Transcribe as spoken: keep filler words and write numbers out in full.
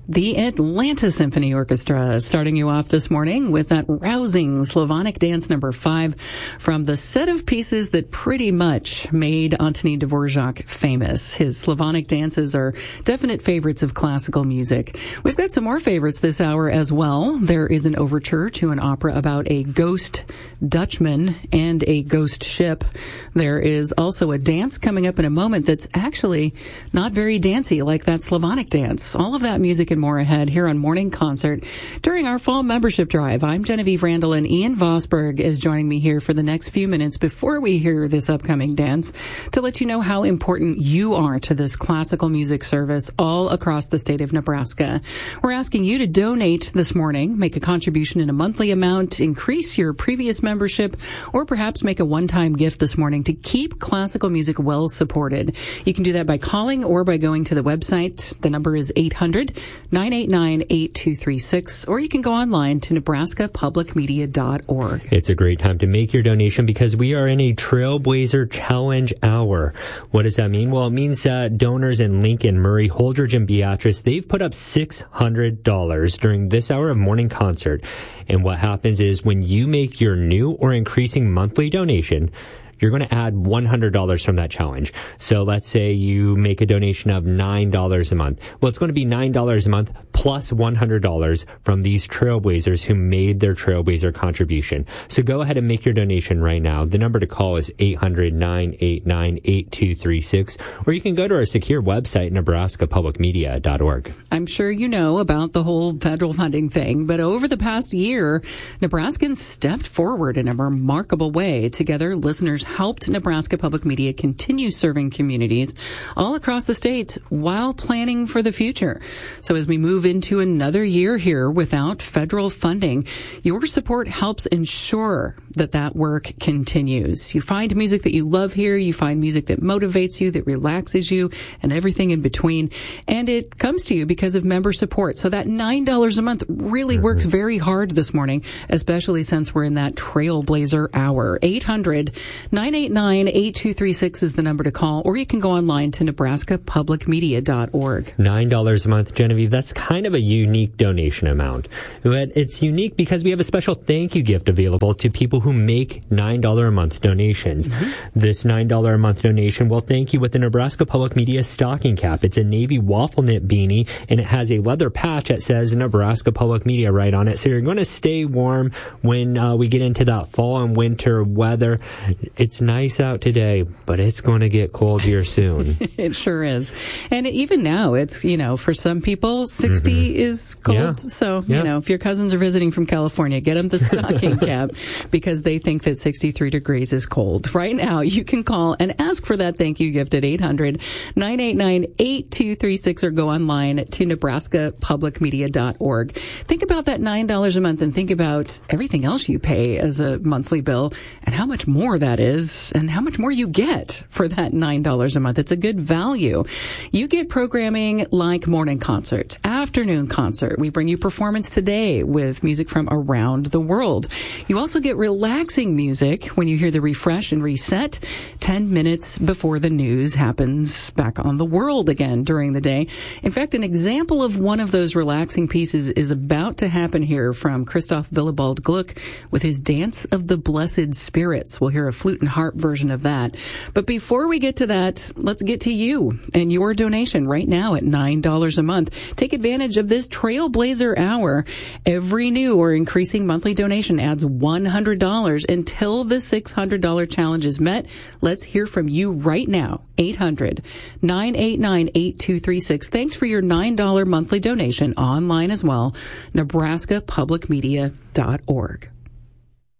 The Atlanta Symphony Orchestra starting you off this morning with that rousing Slavonic dance number five from the set of pieces that pretty much made Antonin Dvorak famous. His Slavonic dances are definite favorites of classical music. We've got some more favorites this hour as well. There is an overture to an opera about a ghost Dutchman and a ghost ship. There is also a dance coming up in a moment that's actually not very dancey like that Slavonic dance. All of that music and more ahead here on Morning Concert during our fall membership drive. I'm Genevieve Randall, and Ian Vosberg is joining me here for the next few minutes before we hear this upcoming dance to let you know how important you are to this classical music service all across the state of Nebraska. We're asking you to donate this morning, make a contribution in a monthly amount, increase your previous membership, or perhaps make a one-time gift this morning to keep classical music well supported. You can do that by calling or by going to the website. The number is eight hundred, nine eight nine, eight two three six, or you can go online to nebraska public media dot org. It's a great time to make your donation because we are in a Trailblazer Challenge Hour. What does that mean? Well, it means uh, donors in Lincoln, Murray, Holdridge, and Beatrice, they've put up six hundred dollars during this hour of Morning Concert. And what happens is when you make your new or increasing monthly donation, you're going to add one hundred dollars from that challenge. So let's say you make a donation of nine dollars a month. Well, it's going to be nine dollars a month plus one hundred dollars from these Trailblazers who made their Trailblazer contribution. So go ahead and make your donation right now. The number to call is eight hundred, nine eight nine, eight two three six, or you can go to our secure website, nebraska public media dot org. I'm sure you know about the whole federal funding thing, but over the past year, Nebraskans stepped forward in a remarkable way. Together, listeners helped Nebraska Public Media continue serving communities all across the state while planning for the future. So as we move into another year here without federal funding, your support helps ensure that that work continues. You find music that you love here, you find music that motivates you, that relaxes you, and everything in between. And it comes to you because of member support. So that nine dollars a month really mm-hmm. works very hard this morning, especially since we're in that Trailblazer hour. eight hundred, nine eight nine, eight two three six is the number to call, or you can go online to nebraska public media dot org. nine dollars a month, Genevieve, that's kind of a unique donation amount. It's unique because we have a special thank you gift available to people who make nine dollars a month donations. Mm-hmm. This nine dollars a month donation will thank you with the Nebraska Public Media stocking cap. It's a navy waffle knit beanie, and it has a leather patch that says Nebraska Public Media right on it. So you're going to stay warm when uh, we get into that fall and winter weather. It's nice out today, but it's going to get cold here soon. It sure is. And even now, it's, you know, for some people, sixty mm-hmm. is cold. Yeah. So, yeah. you know, if your cousins are visiting from California, get them the stocking cap because they think that sixty-three degrees is cold. Right now, you can call and ask for that thank you gift at eight hundred, nine eight nine, eight two three six or go online to nebraska public media dot org. Think about that nine dollars a month and think about everything else you pay as a monthly bill and how much more that is and how much more you get for that nine dollars a month. It's a good value. You get programming like Morning Concert, Afternoon Concert. We bring you Performance Today with music from around the world. You also get relaxing music when you hear the Refresh and Reset ten minutes before the news happens back on the world again during the day. In fact, an example of one of those relaxing pieces is about to happen here from Christoph Willibald Gluck with his Dance of the Blessed Spirits. We'll hear a flute and harp version of that. But before we get to that, let's get to you and your donation right now at nine dollars a month. Take advantage of this Trailblazer hour. Every new or increasing monthly donation adds one hundred dollars until the six hundred dollars challenge is met. Let's hear from you right now. eight hundred, nine eight nine, eight two three six. Thanks for your nine dollars monthly donation online as well. nebraska public media dot org.